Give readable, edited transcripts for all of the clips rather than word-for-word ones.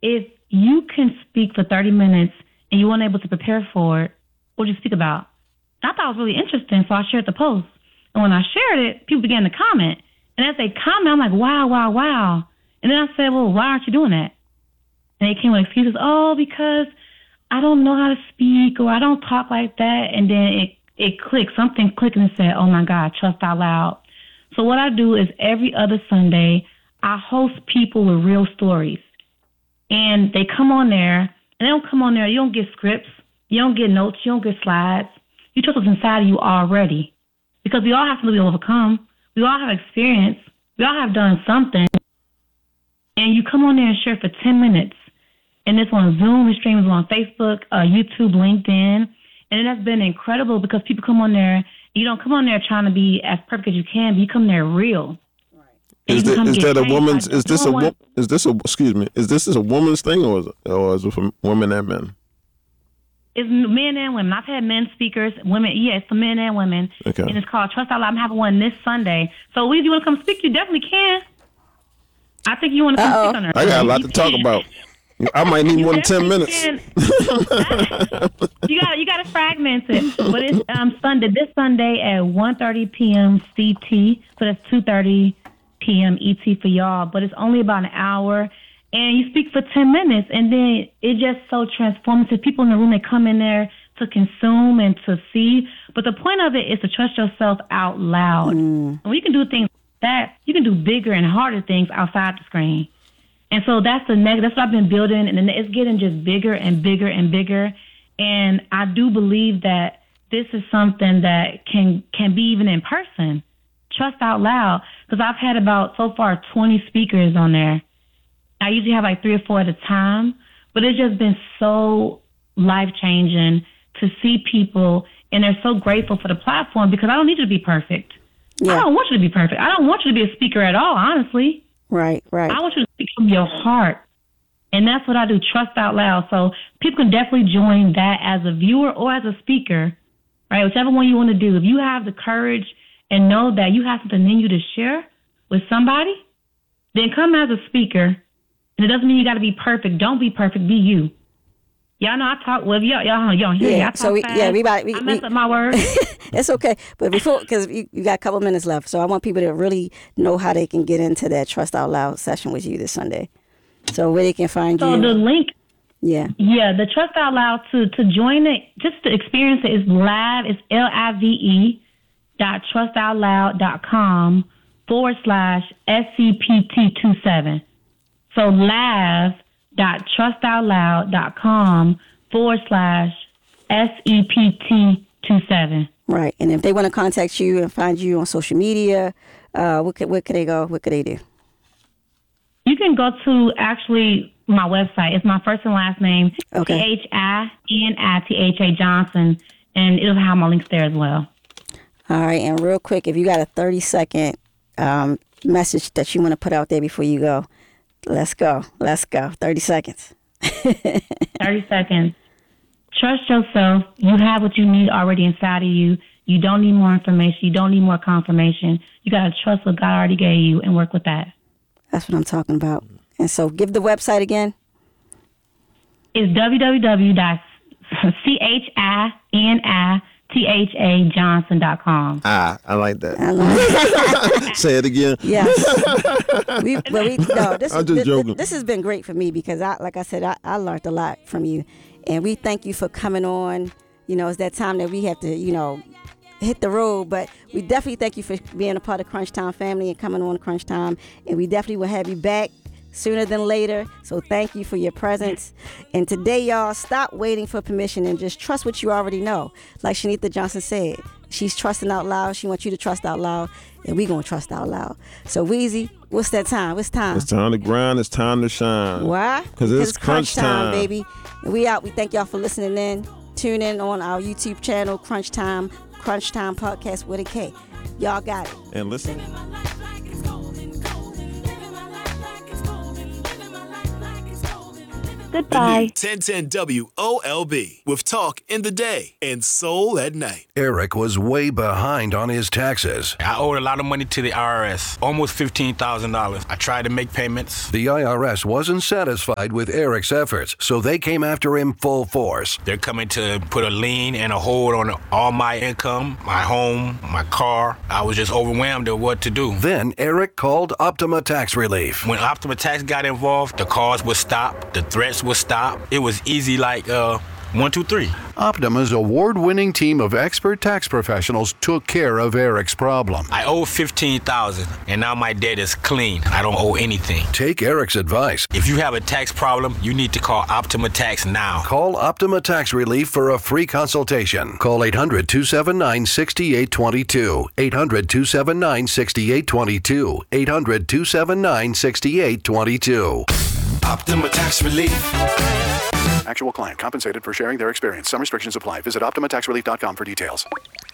if you can speak for 30 minutes and you weren't able to prepare for it, what did you speak about? I thought it was really interesting, so I shared the post. And when I shared it, people began to comment. And as they comment, I'm like, wow. And then I said, well, why aren't you doing that? And they came with excuses. Oh, because I don't know how to speak, or I don't talk like that. And then it clicked. Something clicked and said, oh, my God, Trust Out Loud. So what I do is every other Sunday, I host people with real stories. And they come on there, and they don't come on there. You don't get scripts. You don't get notes. You don't get slides. You trust what's inside of you already. Because we all have to be overcome. We all have experience. We all have done something. And you come on there and share for 10 minutes. And it's on Zoom. The streams on Facebook, YouTube, LinkedIn. And it has been incredible because people come on there. You don't come on there trying to be as perfect as you can, but you come there real. Is this a woman's thing or is it for women and men? It's men and women. I've had men speakers, women. Yeah, it's for men and women. Okay. And it's called Trust Out Loud. I'm having one this Sunday. So if you want to come speak, you definitely can. I think you want to come speak on there. I got a lot to talk about. I might need more than 10 minutes. You got to fragment it. But it's this Sunday at 1:30 p.m. CT. So that's 2:30 p.m. ET for y'all. But it's only about an hour. And you speak for 10 minutes, and then it's just so transformative. People in the room, they come in there to consume and to see. But the point of it is to trust yourself out loud. And when you can do things like that, you can do bigger and harder things outside the screen. And so that's that's what I've been building, and it's getting just bigger and bigger and bigger. And I do believe that this is something that can be even in person. Trust Out Loud, because I've had about, so far, 20 speakers on there. I usually have like 3 or 4 at a time, but it's just been so life-changing to see people, and they're so grateful for the platform because I don't need you to be perfect. Yeah. I don't want you to be perfect. I don't want you to be a speaker at all, honestly. Right. I want you to speak from your heart, and that's what I do, Trust Out Loud. So people can definitely join that as a viewer or as a speaker, right? Whichever one you want to do. If you have the courage and know that you have something in you to share with somebody, then come as a speaker. And it doesn't mean you got to be perfect. Don't be perfect. Be you. Y'all know I talk. Well, y'all hear me. I talk fast. I mess up my words. It's okay. But because you got a couple minutes left, so I want people to really know how they can get into that Trust Out Loud session with you this Sunday. So where they can find you. So the link. Yeah, the Trust Out Loud to join it, just to experience it, is live. It's live.trustoutloud.com/SCPT27. So live.trustoutloud.com/SEPT27. Right. And if they want to contact you and find you on social media, where could they go? What could they do? You can go to actually my website. It's my first and last name, okay. THINITHA Johnson, and it'll have my links there as well. All right. And real quick, if you got a 30-second message that you want to put out there before you go, let's go. 30 seconds. 30 seconds. Trust yourself. You have what you need already inside of you. You don't need more information. You don't need more confirmation. You got to trust what God already gave you and work with that. That's what I'm talking about. And so give the website again. It's www.CHINITHAJohnson.com. I like that. Say it again. Yes. I'm just joking. This has been great for me because, like I said, I learned a lot from you. And we thank you for coming on. You know, it's that time that we have to, hit the road. But we definitely thank you for being a part of Crunch Time family and coming on Crunch Time. And we definitely will have you back sooner than later. So thank you for your presence. And today, y'all, stop waiting for permission and just trust what you already know. Like Shanita Johnson said, she's trusting out loud. She wants you to trust out loud. And we going to trust out loud. So, Weezy, what's that time? What's time? It's time to grind. It's time to shine. Why? Because it's crunch time, baby. And we out. We thank y'all for listening in. Tune in on our YouTube channel, Crunch Time Podcast with a K. Y'all got it. And listen. Goodbye. The new 1010 WOLB with talk in the day and soul at night. Eric was way behind on his taxes. I owed a lot of money to the IRS, almost $15,000. I tried to make payments. The IRS wasn't satisfied with Eric's efforts, so they came after him full force. They're coming to put a lien and a hold on all my income, my home, my car. I was just overwhelmed at what to do. Then Eric called Optima Tax Relief. When Optima Tax got involved, the calls would stop, the threats would stop. It was easy like 1, 2, 3. Optima's award-winning team of expert tax professionals took care of Eric's problem. I owe $15,000 and now my debt is clean. I don't owe anything. Take Eric's advice. If you have a tax problem, you need to call Optima Tax now. Call Optima Tax Relief for a free consultation. Call 800-279-6822. 800-279-6822. 800-279-6822. Optima Tax Relief. Actual client compensated for sharing their experience. Some restrictions apply. Visit OptimaTaxRelief.com for details.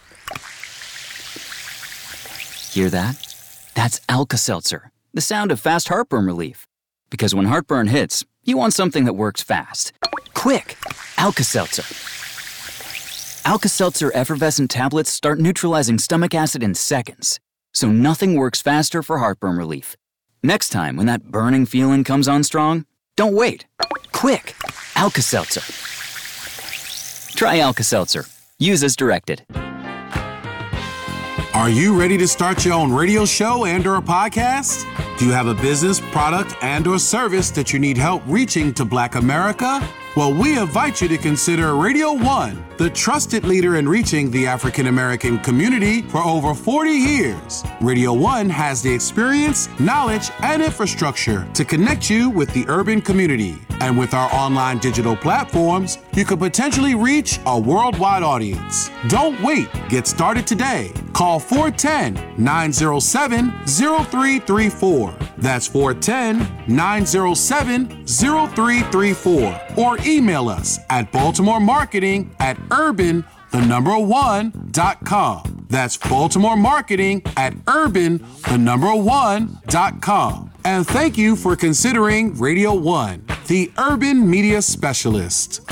Hear that? That's Alka-Seltzer, the sound of fast heartburn relief. Because when heartburn hits, you want something that works fast. Quick! Alka-Seltzer. Alka-Seltzer effervescent tablets start neutralizing stomach acid in seconds. So nothing works faster for heartburn relief. Next time when that burning feeling comes on strong, don't wait. Quick! Alka-Seltzer. Try Alka-Seltzer. Use as directed. Are you ready to start your own radio show and/or a podcast? Do you have a business, product, and/or service that you need help reaching to Black America? Well, we invite you to consider Radio One, the trusted leader in reaching the African American community for over 40 years. Radio One has the experience, knowledge, and infrastructure to connect you with the urban community. And with our online digital platforms, you could potentially reach a worldwide audience. Don't wait. Get started today. Call 410-907-0334. That's 410-907-0334. Or email us at BaltimoreMarketing@urban1.com. That's BaltimoreMarketing@urban1.com. And thank you for considering Radio One, the urban media specialist.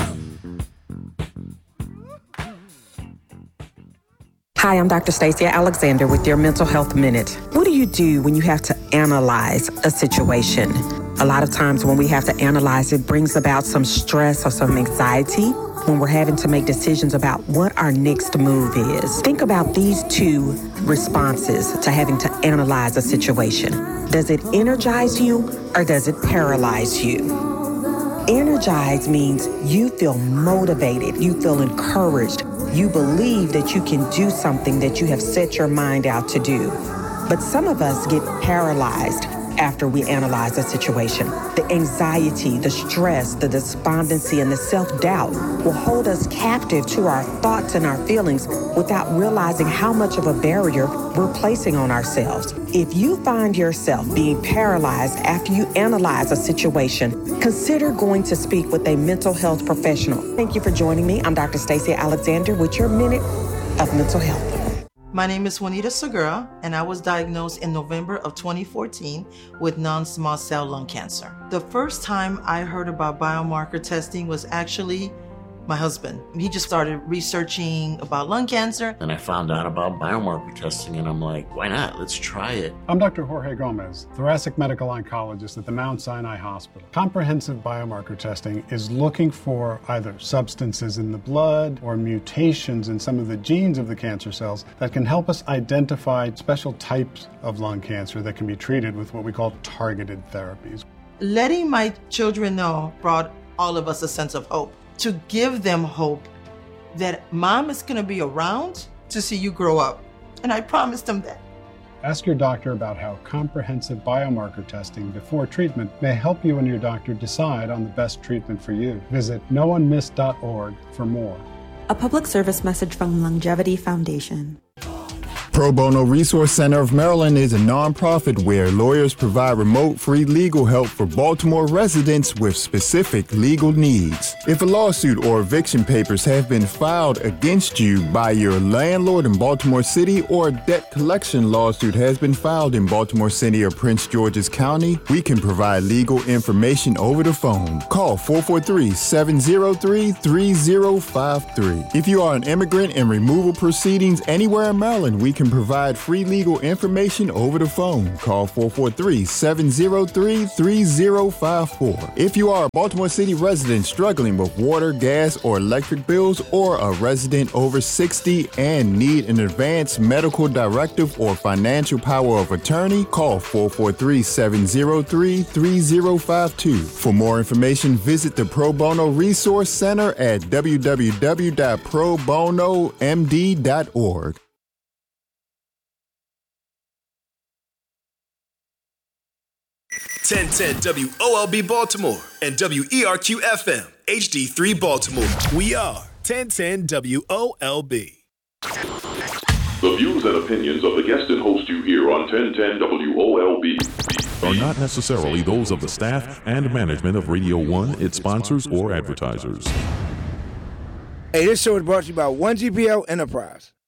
Hi, I'm Dr. Stacia Alexander with your Mental Health Minute. What do you do when you have to analyze a situation? A lot of times when we have to analyze, it brings about some stress or some anxiety when we're having to make decisions about what our next move is. Think about these two responses to having to analyze a situation. Does it energize you or does it paralyze you? Energize means you feel motivated, you feel encouraged, you believe that you can do something that you have set your mind out to do. But some of us get paralyzed after we analyze a situation. The anxiety, the stress, the despondency, and the self-doubt will hold us captive to our thoughts and our feelings without realizing how much of a barrier we're placing on ourselves. If you find yourself being paralyzed after you analyze a situation, consider going to speak with a mental health professional. Thank you for joining me. I'm Dr. Stacia Alexander with your Minute of Mental Health. My name is Juanita Segura, and I was diagnosed in November of 2014 with non-small cell lung cancer. The first time I heard about biomarker testing was actually my husband. He just started researching about lung cancer. And I found out about biomarker testing, and I'm like, why not? Let's try it. I'm Dr. Jorge Gomez, thoracic medical oncologist at the Mount Sinai Hospital. Comprehensive biomarker testing is looking for either substances in the blood or mutations in some of the genes of the cancer cells that can help us identify special types of lung cancer that can be treated with what we call targeted therapies. Letting my children know brought all of us a sense of hope. To give them hope that mom is going to be around to see you grow up. And I promised them that. Ask your doctor about how comprehensive biomarker testing before treatment may help you and your doctor decide on the best treatment for you. Visit noonemiss.org for more. A public service message from Longevity Foundation. Pro Bono Resource Center of Maryland is a nonprofit where lawyers provide remote free legal help for Baltimore residents with specific legal needs. If a lawsuit or eviction papers have been filed against you by your landlord in Baltimore City or a debt collection lawsuit has been filed in Baltimore City or Prince George's County, we can provide legal information over the phone. Call 443-703-3053. If you are an immigrant in removal proceedings anywhere in Maryland, we can provide free legal information over the phone. Call 443-703-3054. If you are a Baltimore City resident struggling with water, gas, or electric bills, or a resident over 60 and need an advance medical directive or financial power of attorney, call 443-703-3052. For more information, visit the Pro Bono Resource Center at www.probonomd.org. 1010 WOLB Baltimore and WERQ FM HD3 Baltimore. We are 1010 WOLB. The views and opinions of the guest and host you hear on 1010 WOLB are not necessarily those of the staff and management of Radio 1, its sponsors, or advertisers. Hey, this show is brought to you by 1GPL Enterprise.